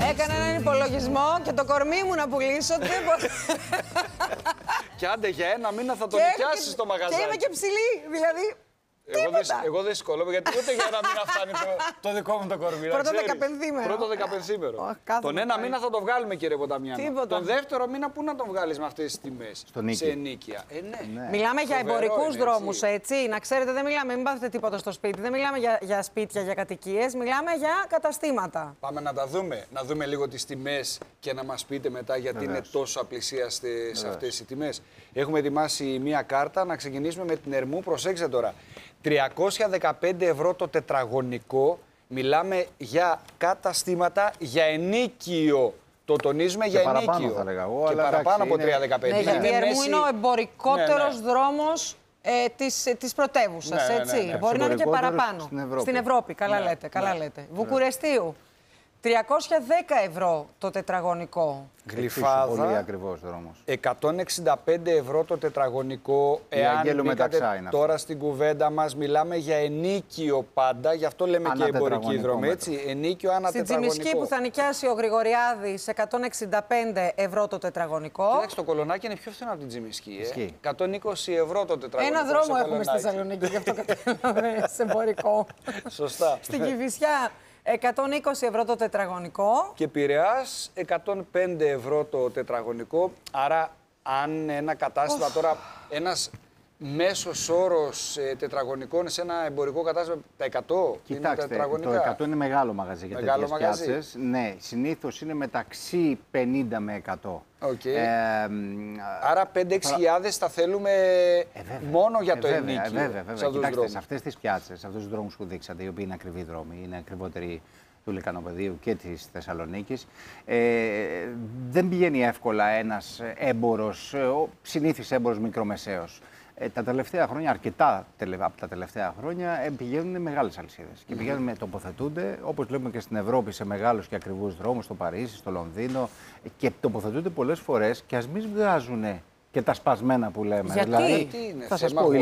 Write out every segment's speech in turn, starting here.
Έκανα έναν υπολογισμό και το κορμί μου να πουλήσω. Και άντε για ένα μήνα θα το νοικιάσεις το μαγαζάκι. Και είμαι και ψηλή, δηλαδή. Εγώ δεν σηκωλόμαι γιατί ούτε για ένα μήνα φτάνει το δικό μου το κορμί. Πρώτο δεκαπενθήμερο. Πρώτο δεκαπενθήμερο. Τον ένα μήνα θα το βγάλουμε, κύριε Ποταμιάνο. Τον δεύτερο μήνα πού να τον βγάλεις με αυτές τις τιμές? Σε ενοίκια. Ναι. Μιλάμε για εμπορικούς δρόμους, έτσι. Να ξέρετε, δεν μιλάμε, μην πάθετε τίποτα στο σπίτι. Δεν μιλάμε για σπίτια, για κατοικίες. Μιλάμε για καταστήματα. Πάμε να τα δούμε. Να δούμε λίγο τις τιμές και να μας πείτε μετά γιατί είναι τόσο απλησίαστες αυτές οι τιμές. Έχουμε ετοιμάσει μία κάρτα να ξεκινήσουμε με την Ερμού. Προσέξτε τώρα. 315 ευρώ το τετραγωνικό, μιλάμε για καταστήματα, για ενίκιο. Το τονίζουμε για ενίκιο. Θα λέγα εγώ, και παραπάνω από 315. Ναι, γιατί η Ερμού είναι ο εμπορικότερος δρόμος της πρωτεύουσας, έτσι. Μπορεί να είναι και παραπάνω. Στην Ευρώπη, καλά λέτε. Βουκουρεστίου. 310 ευρώ το τετραγωνικό. Γλυφάδα. Πολύ ακριβώς δρόμος. 165 ευρώ το τετραγωνικό. Εάν μπήκατε τώρα στην κουβέντα μας, μιλάμε για ενίκιο πάντα. Γι' αυτό λέμε και εμπορική δρόμη. Έτσι, ενίκιο ανά τετραγωνικό. Στην Τσιμισκή που θα νοικιάσει ο Γρηγοριάδης, 165 ευρώ το τετραγωνικό. Κοίταξε, το Κολονάκι είναι πιο φθηνό από την Τσιμισκή. 120 ευρώ το τετραγωνικό. Ένα δρόμο έχουμε στη Θεσσαλονίκη, γι' αυτό καταλαβαίνουμε σε εμπορικό. Σωστά. Στην Κηφισιά. 120 ευρώ το τετραγωνικό. Και Πειραιάς 105 ευρώ το τετραγωνικό. Άρα αν ένα κατάστημα τώρα, ένας μέσος όρος τετραγωνικών σε ένα εμπορικό κατάστημα, τα 100 είναι τετραγωνικά. Το 100 είναι μεγάλο μαγαζί για τέτοιες πιάτσες. Ναι, συνήθως είναι μεταξύ 50 με 100. Okay. Άρα 5-6 χιλιάδες θα θέλουμε μόνο για το ενίκιο. Βέβαια. Κοιτάξτε, σε αυτές τις πιάτσες, σε αυτούς τους δρόμους που δείξατε, οι οποίοι είναι ακριβοί δρόμοι, είναι ακριβότεροι του Λυκανοπεδίου και της Θεσσαλονίκης, δεν πηγαίνει εύκολα ένας έμπορος, συνήθις έμπορος μικρομεσαίος. Τα τελευταία χρόνια, αρκετά από τα τελευταία χρόνια, πηγαίνουν μεγάλες αλυσίδες. Και πηγαίνουν, τοποθετούνται, όπως βλέπουμε και στην Ευρώπη, σε μεγάλους και ακριβούς δρόμους, στο Παρίσι, στο Λονδίνο. Και τοποθετούνται πολλές φορές και ας μην βγάζουν και τα σπασμένα που λέμε. Γιατί? Δηλαδή, θα σας πω, η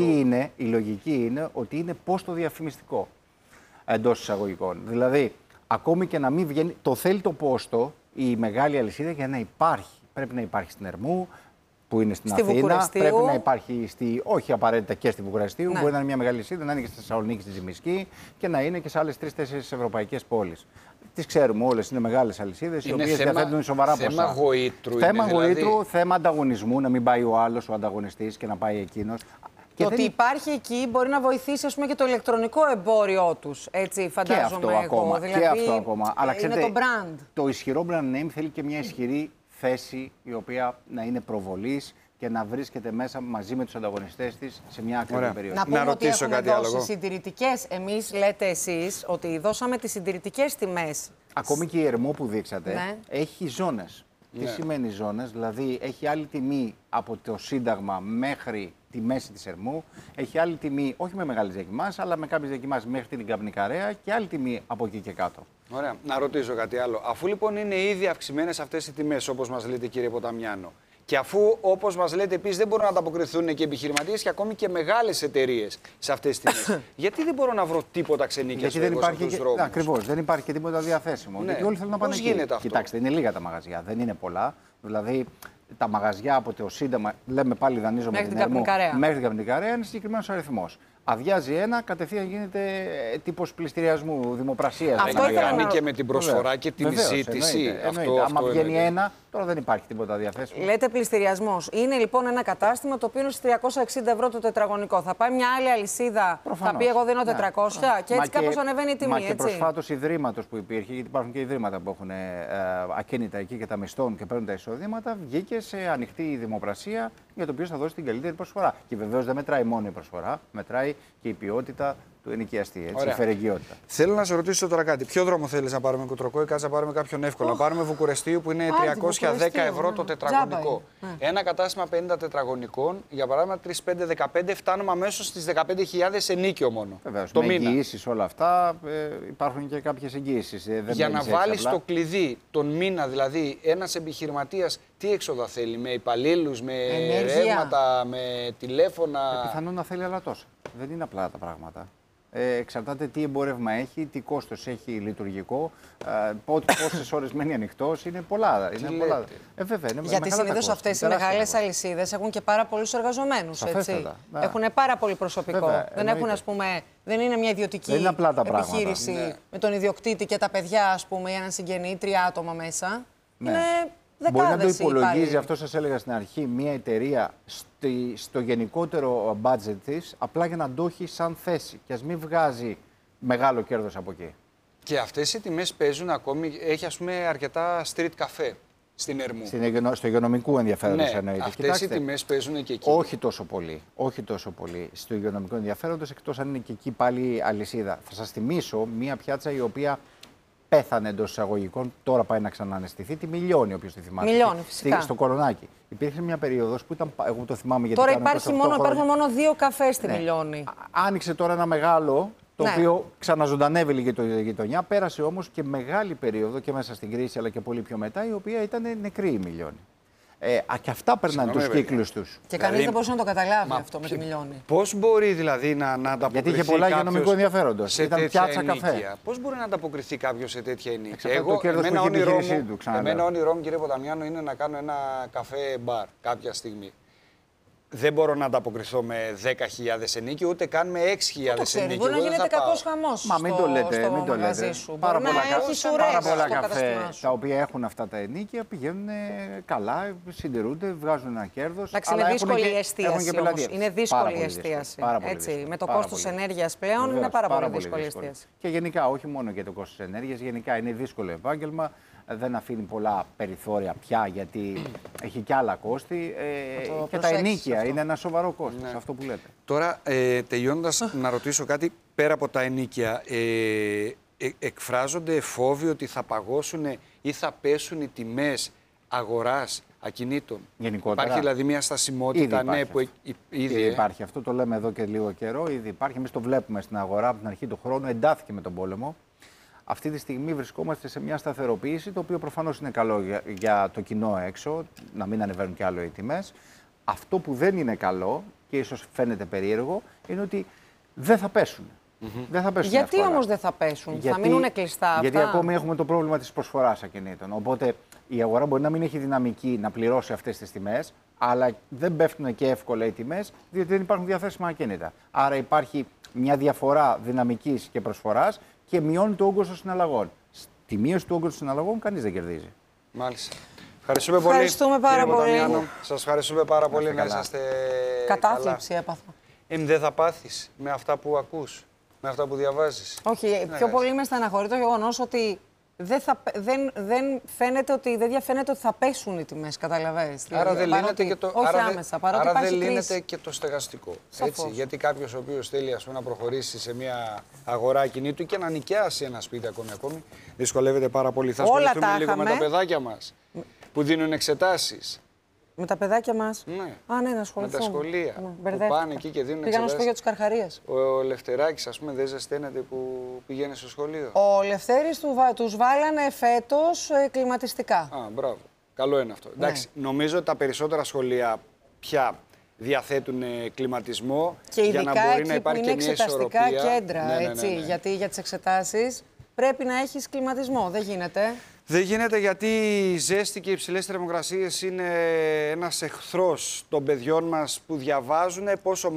λογική είναι ότι είναι πόστο διαφημιστικό εντός εισαγωγικών. Δηλαδή, ακόμη και να μην βγαίνει, το θέλει το πόστο, η μεγάλη αλυσίδα για να υπάρχει. Πρέπει να υπάρχει στην Ερμού, που είναι στην Αθήνα, πρέπει να υπάρχει όχι απαραίτητα και στη Βουκουρεστίου, μπορεί να είναι μια μεγάλη αλυσίδα, να είναι και στη Θεσσαλονίκη, στη Τσιμισκή και να είναι και σε άλλες 3-4 ευρωπαϊκές πόλεις. Τις ξέρουμε όλες, είναι μεγάλες αλυσίδες, οι οποίες διαθέτουν σοβαρά ποσά. Θέμα γοήτρου. Θέμα ανταγωνισμού, να μην πάει ο άλλος, ο ανταγωνιστής, και να πάει εκείνος. Και ότι υπάρχει εκεί μπορεί να βοηθήσει, ας πούμε, και το ηλεκτρονικό εμπόριό τους. Έτσι, φαντάζομαι και αυτό ακόμα. Δηλαδή, και αυτό ακόμα. Αλλά ξέρετε, είναι το brand. Το ισχυρό brand name θέλει και μια ισχυρή θέση, η οποία να είναι προβολής και να βρίσκεται μέσα μαζί με τους ανταγωνιστές της σε μια ακριβή περιοχή. Να πούμε ότι έχουμε δώσει συντηρητικές. Εμείς, λέτε εσείς, ότι δώσαμε τις συντηρητικές τιμές. Ακόμη και η Ερμού που δείξατε έχει ζώνες. Τι σημαίνει ζώνες? Δηλαδή έχει άλλη τιμή από το Σύνταγμα μέχρι τη μέση της Ερμού, έχει άλλη τιμή όχι με μεγάλες διακοιμάνσεις, αλλά με κάποιες διακοιμάνσεις μέχρι την Καπνικαρέα και άλλη τιμή από εκεί και κάτω. Ωραία. Να ρωτήσω κάτι άλλο. Αφού λοιπόν είναι ήδη αυξημένες αυτές οι τιμές, όπως μας λέτε, κύριε Ποταμιάνο, και αφού, όπως μας λέτε επίσης, δεν μπορούν να ανταποκριθούν και επιχειρηματίες και ακόμη και μεγάλες εταιρείες σε αυτές τις τιμές, γιατί δεν μπορώ να βρω τίποτα ξενίκια σε αυτούς τους δρόμους? Ακριβώς, δεν υπάρχει και τίποτα διαθέσιμο. Γιατί όλοι θέλουν να πάνε εκεί. Κοιτάξτε, είναι λίγα τα μαγαζιά, δεν είναι πολλά. Δηλαδή, τα μαγαζιά από το Σύνταγμα, λέμε πάλι δανείζομαι μέχρι την Καπνικαρέα. Μέχρι την Καπνικαρέα είναι συγκεκριμένος αριθμός. Αδειάζει ένα, κατευθείαν γίνεται τύπος πληστηριασμού, δημοπρασίας. Αυτό κάνει και με την προσφορά και την ζήτηση. Άμα βγαίνει ένα, τώρα δεν υπάρχει τίποτα διαθέσιμο. Λέτε πληστηριασμός. Είναι λοιπόν ένα κατάστημα το οποίο είναι στις 360 ευρώ το τετραγωνικό. Θα πάει μια άλλη αλυσίδα, θα πει εγώ δίνω 400 και έτσι κάπως ανεβαίνει η τιμή. Μα και προσφάτως ιδρύματος που υπήρχε, γιατί υπάρχουν και ιδρύματα που έχουν ακίνητα εκεί και τα μισθών και παίρνουν τα εισοδήματα, βγήκε σε ανοιχτή δημοπρασία για το ποιος θα δώσει την καλύτερη προσφορά. Και βεβαίως δεν μετράει μόνο η προσφορά, μετράει και η ποιότητα του ενοικιαστή, έτσι, η φερεγγιότητα. Θέλω να σε ρωτήσω τώρα κάτι. Ποιο δρόμο θέλεις να πάρουμε, Κουτροκό, ή κάτσε να πάρουμε κάποιον εύκολο? Να πάρουμε Βουκουρεστίου που είναι 310 ευρώ το τετραγωνικό. Ένα κατάστημα 50 τετραγωνικών, για παράδειγμα 3-5-15, φτάνουμε αμέσως στις 15.000 ενίκιο μόνο. Βεβαίως, με εγγυήσεις όλα αυτά, υπάρχουν και κάποιες εγγυήσεις. Για να βάλεις το κλειδί τον μήνα, δηλαδή ένας επιχειρηματίας, τι έξοδα θέλει? Με υπαλλήλους, με ρεύματα, με τηλέφωνα? Πιθανόν να θέλει άλλα τόσα. Δεν είναι απλά τα πράγματα. Εξαρτάται τι εμπόρευμα έχει, τι κόστος έχει λειτουργικό, πόσες ώρες μένει ανοιχτός. Είναι πολλά. Βέβαια, γιατί συνήθως αυτές οι μεγάλες αλυσίδες έχουν και πάρα πολλούς εργαζομένους. Έχουν πάρα πολύ προσωπικό. Βέβαια, δεν έχουν, ας πούμε, δεν είναι μια ιδιωτική επιχείρηση με τον ιδιοκτήτη και τα παιδιά, ας πούμε, ή έναν συγγενή, 3 άτομα μέσα. Ναι. Είναι δεκάδες. Μπορεί να το υπολογίζει, αυτό σας έλεγα στην αρχή, μια εταιρεία στο γενικότερο budget της, απλά για να το έχει σαν θέση και ας μην βγάζει μεγάλο κέρδος από εκεί. Και αυτές οι τιμές παίζουν ακόμη, έχει ας πούμε αρκετά street cafe στην Ερμού. Στο υγειονομικού ενδιαφέροντος εννοείται. Αυτές οι τιμές παίζουν και εκεί. Όχι τόσο πολύ. Στο υγειονομικό ενδιαφέροντος, εκτός αν είναι και εκεί πάλι αλυσίδα. Θα σας θυμίσω μια πιάτσα η οποία πέθανε εντός εισαγωγικών, τώρα πάει να ξανααναισθηθεί, τη Μιλιώνει, όποιος τη θυμάται. Μιλιώνει, φυσικά. Στο Κορονάκι. Υπήρχε μια περίοδος που ήταν, εγώ το θυμάμαι γιατί τώρα υπάρχουν μόνο 2 καφέ στη Μιλιώνει. Άνοιξε τώρα ένα μεγάλο, το οποίο ξαναζωντανεύει λίγη το γειτονιά. Πέρασε όμως και μεγάλη περίοδο και μέσα στην κρίση, αλλά και πολύ πιο μετά, η οποία ήταν νεκρή η Μιλιώνει. Και αυτά περνάνε τους κύκλους τους. Και κανείς δεν μπορούσε να το καταλάβει αυτό με τη Μιλιώνει. Πώς μπορεί δηλαδή να ανταποκριθεί. Γιατί είχε πολλά υγειονομικό ενδιαφέροντο. Ήταν πιάτσα καφέ. Πώς μπορεί να ανταποκριθεί κάποιος σε τέτοια ενίκεια. Εμένα όνειρό μου, κύριε Ποταμιάνο, είναι να κάνω ένα καφέ μπαρ κάποια στιγμή. Δεν μπορώ να ανταποκριθώ με 10.000 ενίκιο, ούτε καν με 6.000 ενίκιο. Μπορεί να γίνεται κακός χαμός. Μα μην το λέτε. Πάρα πολλά καφέ τα οποία έχουν αυτά τα ενίκια πηγαίνουν καλά, συντηρούνται, βγάζουν ένα κέρδος. Εντάξει, είναι δύσκολη η εστίαση. Είναι δύσκολη η εστίαση. Με το κόστος ενέργειας πλέον είναι πάρα πολύ δύσκολη η εστίαση. Και γενικά, όχι μόνο για το κόστος ενέργειας, γενικά είναι δύσκολο επάγγελμα. Δεν αφήνει πολλά περιθώρια πια γιατί έχει και άλλα κόστη και τα ενίκια είναι ένα σοβαρό κόστος, αυτό που λέτε. Τώρα, τελειώνοντας, να ρωτήσω κάτι πέρα από τα ενίκια. Εκφράζονται φόβοι ότι θα παγώσουν ή θα πέσουν οι τιμές αγοράς ακινήτων. Γενικότερα. Υπάρχει δηλαδή μια στασιμότητα που ήδη υπάρχει. Αυτό το λέμε εδώ και λίγο καιρό. Ήδη υπάρχει. Εμείς το βλέπουμε στην αγορά από την αρχή του χρόνου. Εντάθηκε με τον πόλεμο. Αυτή τη στιγμή βρισκόμαστε σε μια σταθεροποίηση, το οποίο προφανώς είναι καλό για το κοινό έξω, να μην ανεβαίνουν κι άλλο οι τιμές. Αυτό που δεν είναι καλό και ίσως φαίνεται περίεργο είναι ότι δεν θα πέσουν. Δεν θα πέσουν γιατί όμως δεν θα πέσουν, θα μείνουν κλειστά αυτά. Γιατί ακόμη έχουμε το πρόβλημα της προσφοράς ακινήτων. Οπότε η αγορά μπορεί να μην έχει δυναμική να πληρώσει αυτές τις τιμές, αλλά δεν πέφτουν και εύκολα οι τιμές, διότι δεν υπάρχουν διαθέσιμα ακίνητα. Άρα υπάρχει μια διαφορά δυναμικής και προσφοράς και μειώνει το όγκος των συναλλαγών. Στη μείωση του όγκου των συναλλαγών κανείς δεν κερδίζει. Μάλιστα. Ευχαριστούμε πάρα πολύ. Σας ευχαριστούμε πάρα πολύ να είσαστε κατάθλιψη έπαθα. Δεν θα πάθεις με αυτά που ακούς, με αυτά που διαβάζεις. Όχι, πιο πολύ με στεναχωρεί το γεγονός ότι δεν διαφαίνεται ότι θα πέσουν οι τιμές, καταλαβαίνεις. Άρα δεν λύνεται και το, όχι άμεσα, παρότι άρα δεν λύνεται και το στεγαστικό. Έτσι, γιατί κάποιος ο οποίος θέλει να προχωρήσει σε μια αγορά ακινήτου και να νοικιάσει ένα σπίτι ακόμη, δυσκολεύεται πάρα πολύ. Θα ασχοληθούμε λίγο με τα παιδάκια μας που δίνουν εξετάσεις. Με τα παιδάκια μας. Ναι. Ναι, να ασχοληθούμε. Με τα σχολεία. Που πάνε εκεί και δίνουν εξετάσεις. Πήγα να σου πω για τους Καρχαρίες. Ο Λευτεράκης, ας πούμε, δεν ζεσταίνεται που πηγαίνει στο σχολείο. Ο Λευτέρης τους βάλανε φέτος κλιματιστικά. Μπράβο. Καλό είναι αυτό. Εντάξει, νομίζω ότι τα περισσότερα σχολεία πια διαθέτουν κλιματισμό και για να μπορεί να υπάρχει και μια ισορροπία. Και εξεταστικά κέντρα, έτσι, γιατί για τις εξετάσεις πρέπει να έχεις κλιματισμό. Δεν γίνεται. Δεν γίνεται γιατί η ζέστη και οι υψηλές θερμοκρασίες είναι ένας εχθρός των παιδιών μας που διαβάζουν, πόσο